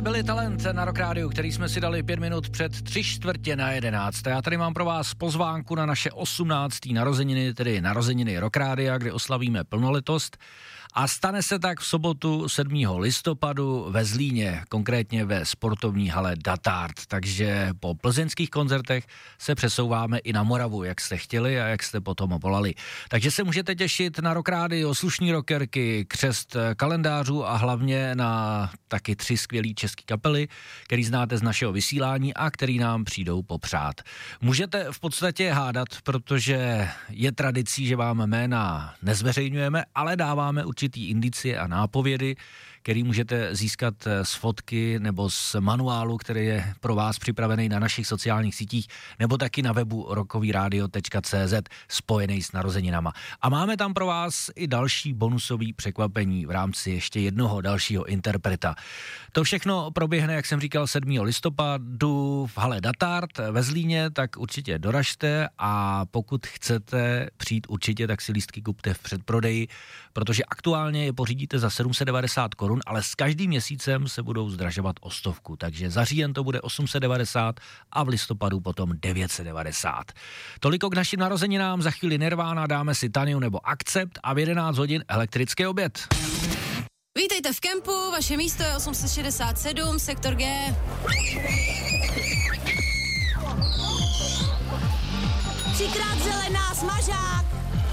Byli Talent na Rock Rádiu, který jsme si dali 5 minut před 11:45. Já tady mám pro vás pozvánku na naše 18. narozeniny, tedy narozeniny Rock Rádia, kde oslavíme plnoletost. A stane se tak v sobotu 7. listopadu ve Zlíně, konkrétně ve sportovní hale Datard. Takže po plzeňských koncertech se přesouváme i na Moravu, jak jste chtěli a jak jste potom volali. Takže se můžete těšit na Rock Rádio, slušný rockerky, křest kalendářů a hlavně na taky 3 skvělý český kapely, který znáte z našeho vysílání a který nám přijdou popřát. Můžete v podstatě hádat, protože je tradicí, že vám jména nezveřejňujeme, ale dáváme určitý indicie a nápovědy, který můžete získat z fotky nebo z manuálu, který je pro vás připravený na našich sociálních sítích, nebo taky na webu rockovyradio.cz spojený s narozeninama. A máme tam pro vás i další bonusový překvapení v rámci ještě jednoho dalšího interpreta. To všechno proběhne, jak jsem říkal, 7. listopadu v hale Datard ve Zlíně, tak určitě doražte a pokud chcete přijít určitě, tak si lístky kupte v předprodeji, protože aktuálně je pořídíte za 790 korun, ale s každým měsícem se budou zdražovat o 100, takže za říjen to bude 890 a v listopadu potom 990. Toliko k našim narozeninám, za chvíli Nirvana, dáme si Taniu nebo Akcept a v 11 hodin elektrický oběd. Vítejte v kempu, vaše místo je 867, sektor G. Třikrát zelená, smažák!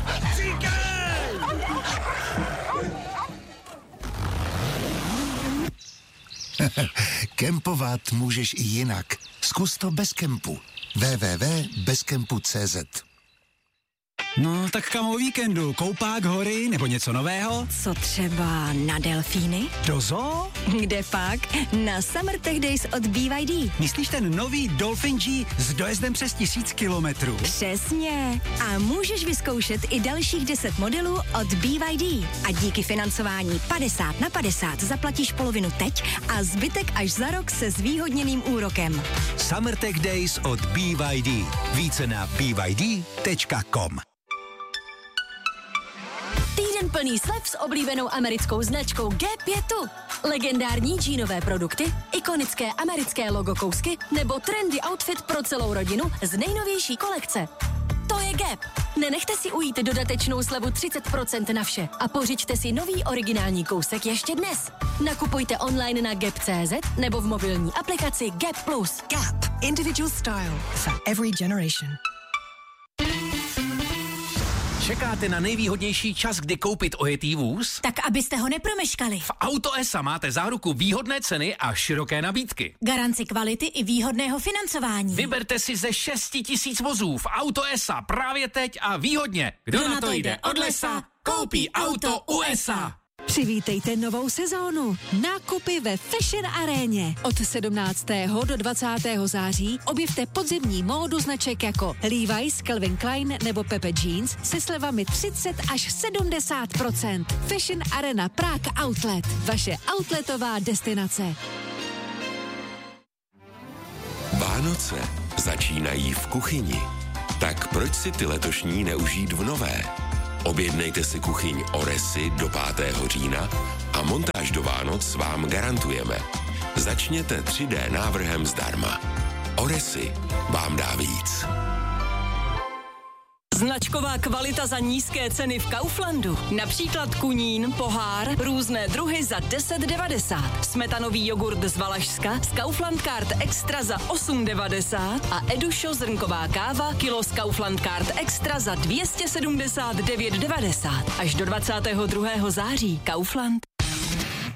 Kempovat můžeš i jinak. Zkus to bez kempu. www.bezkempu.cz. No, tak kam o víkendu? Koupák, hory nebo něco nového? Co třeba na delfíny? Do zoo? Kde pak? Na Summer Tech Days od BYD. Myslíš ten nový Dolphin G s dojezdem přes 1000 kilometrů? Přesně. A můžeš vyzkoušet i dalších 10 modelů od BYD. A díky financování 50/50 zaplatíš polovinu teď a zbytek až za rok se zvýhodněným úrokem. Summer Tech Days od BYD. Více na byd.com. Týden plný slev s oblíbenou americkou značkou Gap je tu. Legendární džínové produkty, ikonické americké logo kousky nebo trendy outfit pro celou rodinu z nejnovější kolekce. To je Gap. Nenechte si ujít dodatečnou slevu 30% na vše a pořiďte si nový originální kousek ještě dnes. Nakupujte online na gap.cz nebo v mobilní aplikaci Gap+. Gap. Individual style for every generation. Čekáte na nejvýhodnější čas, kdy koupit ojetý vůz? Tak abyste ho nepromeškali. V Auto.sa máte záruku výhodné ceny a široké nabídky. Garanci kvality i výhodného financování. Vyberte si ze 6 000 vozů v Auto.sa právě teď a výhodně. Kdo na to jde od lesa, koupí auto USA. Přivítejte novou sezónu. Nákupy ve Fashion Aréně. Od 17. do 20. září objevte podzimní módu značek jako Levi's, Calvin Klein nebo Pepe Jeans se slevami 30 až 70%. Fashion Arena Prague Outlet. Vaše outletová destinace. Vánoce začínají v kuchyni. Tak proč si ty letošní neužít v nové? Objednejte si kuchyň Oresy do 5. října a montáž do Vánoc vám garantujeme. Začněte 3D návrhem zdarma. Oresy vám dá víc. Značková kvalita za nízké ceny v Kauflandu. Například kunín, pohár, různé druhy za 10,90. Smetanový jogurt z Valašska z Kaufland Card Extra za 8,90 a Edušo zrnková káva kilo z Kaufland Card Extra za 279,90. Až do 22. září. Kaufland.